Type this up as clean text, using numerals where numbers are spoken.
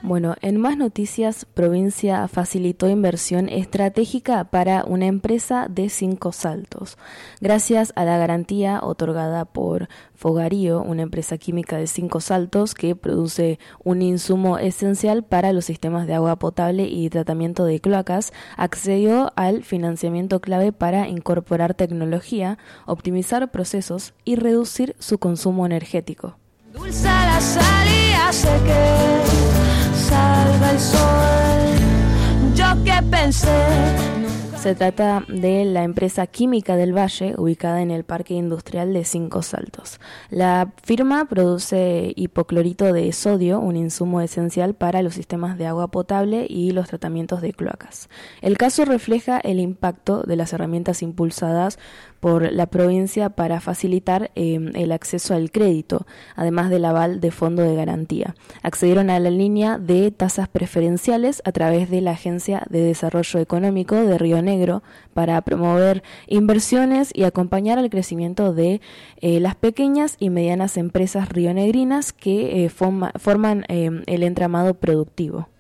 Bueno, en más noticias, provincia facilitó inversión estratégica para una empresa de 5 Saltos. Gracias a la garantía otorgada por Fogarío, una empresa química de 5 Saltos que produce un insumo esencial para los sistemas de agua potable y tratamiento de cloacas, accedió al financiamiento clave para incorporar tecnología, optimizar procesos y reducir su consumo energético. Dulce la sal y hace que salga el sol. Yo que pensé. Se trata de la empresa Química del Valle, ubicada en el Parque Industrial de 5 Saltos. La firma produce hipoclorito de sodio, un insumo esencial para los sistemas de agua potable y los tratamientos de cloacas. El caso refleja el impacto de las herramientas impulsadas por la provincia para facilitar el acceso al crédito, además del aval de fondo de garantía. Accedieron a la línea de tasas preferenciales a través de la Agencia de Desarrollo Económico de Río Negro para promover inversiones y acompañar al crecimiento de las pequeñas y medianas empresas rionegrinas que forman el entramado productivo.